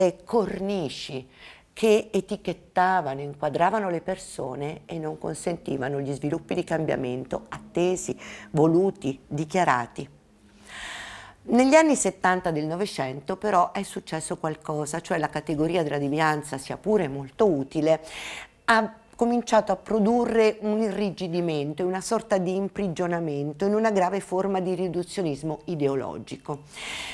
cornici che etichettavano, inquadravano le persone e non consentivano gli sviluppi di cambiamento attesi, voluti, dichiarati. Negli anni 70 del Novecento però è successo qualcosa, cioè la categoria della devianza, sia pure molto utile, ha cominciato a produrre un irrigidimento, una sorta di imprigionamento in una grave forma di riduzionismo ideologico,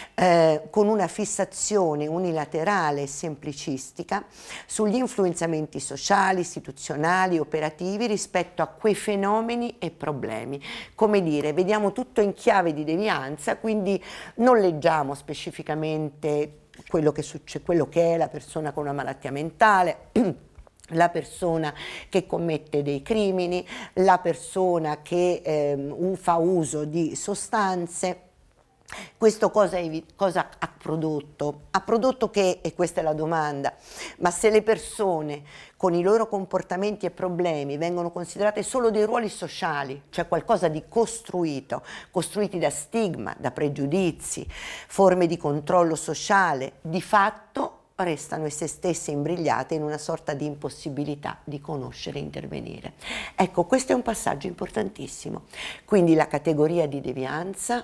con una fissazione unilaterale e semplicistica sugli influenzamenti sociali, istituzionali, operativi rispetto a quei fenomeni e problemi. Come dire, vediamo tutto in chiave di devianza, quindi non leggiamo specificamente quello che è la persona con una malattia mentale, la persona che commette dei crimini, la persona che fa uso di sostanze. Questo cosa ha prodotto? Ha prodotto che, e questa è la domanda, ma se le persone con i loro comportamenti e problemi vengono considerate solo dei ruoli sociali, cioè qualcosa di costruito, costruiti da stigma, da pregiudizi, forme di controllo sociale, di fatto restano esse stesse imbrigliate in una sorta di impossibilità di conoscere e intervenire. Ecco, questo è un passaggio importantissimo. Quindi la categoria di devianza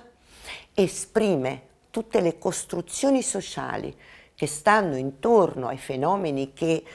esprime tutte le costruzioni sociali che stanno intorno ai fenomeni che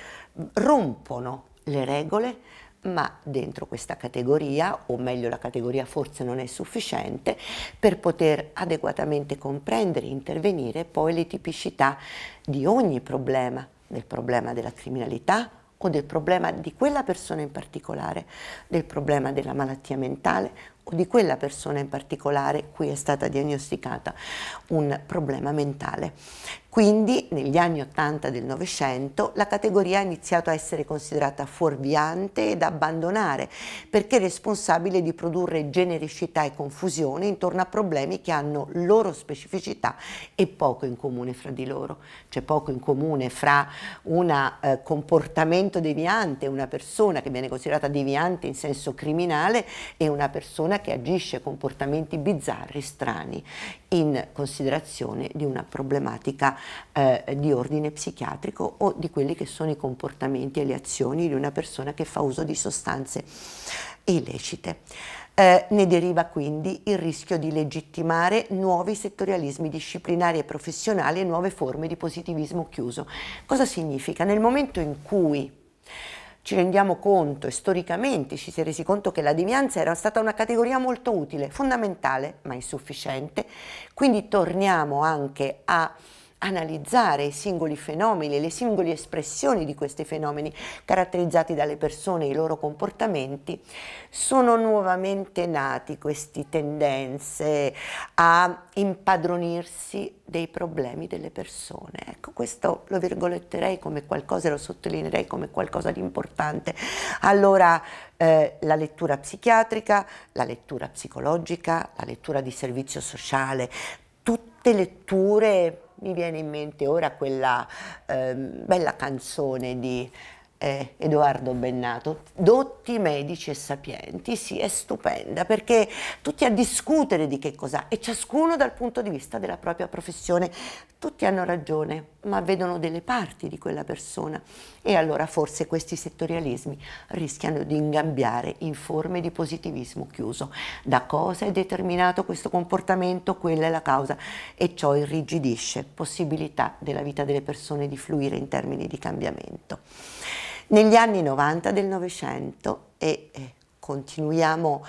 rompono le regole, ma dentro questa categoria, o meglio la categoria forse non è sufficiente, per poter adeguatamente comprendere e intervenire poi le tipicità di ogni problema, del problema della criminalità o del problema di quella persona in particolare, del problema della malattia mentale o di quella persona in particolare cui è stata diagnosticata un problema mentale. Quindi negli anni 80 del Novecento la categoria ha iniziato a essere considerata fuorviante e da abbandonare, perché responsabile di produrre genericità e confusione intorno a problemi che hanno loro specificità e poco in comune fra di loro. C'è poco in comune fra un comportamento deviante, una persona che viene considerata deviante in senso criminale, e una persona che agisce comportamenti bizzarri, strani, in considerazione di una problematica di ordine psichiatrico o di quelli che sono i comportamenti e le azioni di una persona che fa uso di sostanze illecite. Ne deriva quindi il rischio di legittimare nuovi settorialismi disciplinari e professionali e nuove forme di positivismo chiuso. Cosa significa? Nel momento in cui ci rendiamo conto e storicamente ci si è resi conto che la devianza era stata una categoria molto utile, fondamentale, ma insufficiente, quindi torniamo anche a analizzare i singoli fenomeni, le singole espressioni di questi fenomeni caratterizzati dalle persone e i loro comportamenti. Sono nuovamente nati queste tendenze a impadronirsi dei problemi delle persone. Ecco, questo lo virgoletterei come qualcosa, lo sottolineerei come qualcosa di importante. Allora, la lettura psichiatrica, la lettura psicologica, la lettura di servizio sociale, tutte letture. Mi viene in mente ora quella bella canzone di Edoardo Bennato, Dotti, medici e sapienti. Sì, è stupenda, perché tutti a discutere di che cos'ha, e ciascuno dal punto di vista della propria professione. Tutti hanno ragione, ma vedono delle parti di quella persona, e allora forse questi settorialismi rischiano di ingabbiare in forme di positivismo chiuso. Da cosa è determinato questo comportamento? Quella è la causa, e ciò irrigidisce possibilità della vita delle persone di fluire in termini di cambiamento. Negli anni 90 del Novecento, continuiamo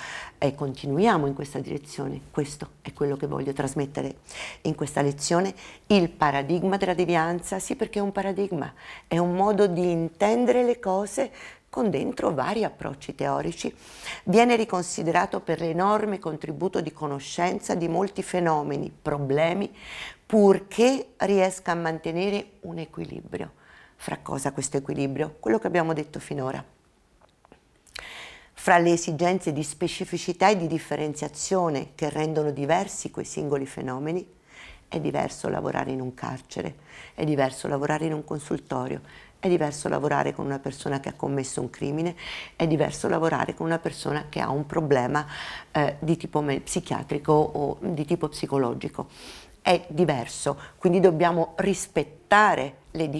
in questa direzione, questo è quello che voglio trasmettere in questa lezione, il paradigma della devianza. Sì, perché è un paradigma, è un modo di intendere le cose con dentro vari approcci teorici. Viene riconsiderato per l'enorme contributo di conoscenza di molti fenomeni, problemi, purché riesca a mantenere un equilibrio. Fra cosa questo equilibrio? Quello che abbiamo detto finora. Fra le esigenze di specificità e di differenziazione che rendono diversi quei singoli fenomeni. È diverso lavorare in un carcere, è diverso lavorare in un consultorio, è diverso lavorare con una persona che ha commesso un crimine, è diverso lavorare con una persona che ha un problema di tipo psichiatrico o di tipo psicologico. è diverso, quindi dobbiamo rispettare le